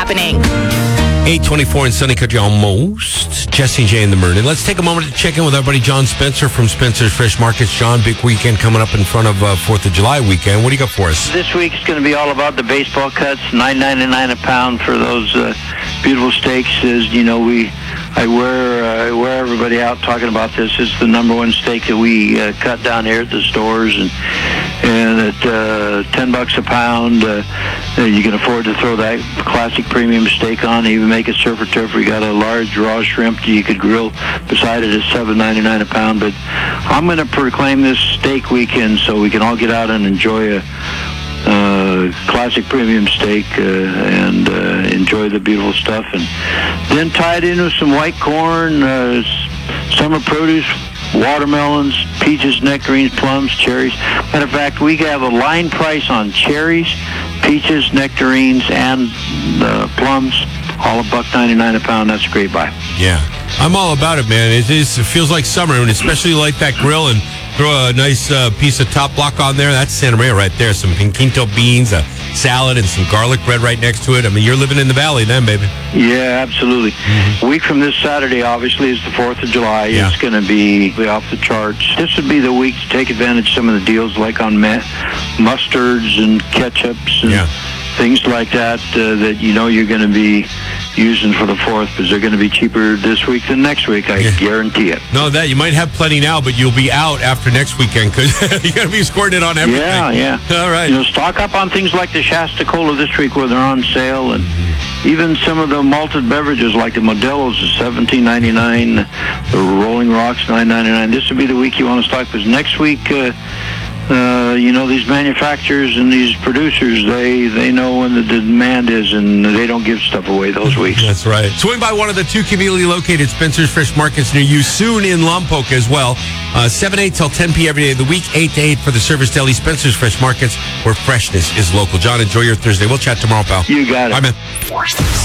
happening. 8:24 in sunny country almost. Jesse and Jay in the morning. Let's take a moment to check in with our buddy John Spencer from Spencer's Fresh Markets. John, big weekend coming up in front of 4th of July weekend. What do you got for us? This week's going to be all about the baseball cuts, $9.99 a pound for those beautiful steaks. As you know, I wear everybody out talking about this. It's the number one steak that we cut down here at the stores, and at $10 a pound, you can afford to throw that classic premium steak on, even make it surf or turf. We got a large raw shrimp that you could grill beside it at $7.99 a pound. But I'm going to proclaim this steak weekend so we can all get out and enjoy a classic premium steak and enjoy the beautiful stuff, and then tie it in with some white corn, summer produce, watermelons, peaches, nectarines, plums, cherries. Matter of fact, we have a line price on cherries, peaches, nectarines, and plums, all $1.99 a pound. That's a great buy. Yeah, I'm all about it, man. It feels like summer, and especially like that grill and throw a nice piece of top block on there. That's Santa Maria right there. Some pinquito beans, a salad, and some garlic bread right next to it. I mean, you're living in the valley then, baby. Yeah, absolutely. A week from this Saturday, obviously, is the 4th of July. Yeah. It's going to be off the charts. This would be the week to take advantage of some of the deals, like on mustards and ketchups and things like that, that you know you're going to be using for the 4th, because they're going to be cheaper this week than next week. I guarantee it. No, that you might have plenty now, but you'll be out after next weekend because you're going to be squirting on everything. Yeah. All right. You know, stock up on things like the Shasta Cola this week where they're on sale, and even some of the malted beverages like the Modelo's is $17.99, the Rolling Rocks $9.99. This would be the week you want to stock, because next week, you know, these manufacturers and these producers, they know when the demand is, and they don't give stuff away those weeks. That's right. Swing by one of the two conveniently located Spencer's Fresh Markets near you soon in Lompoc as well. 7 8 till 10 p.m. every day of the week, 8 to 8 for the Service Deli. Spencer's Fresh Markets, where freshness is local. John, enjoy your Thursday. We'll chat tomorrow, pal. You got it. Bye, man.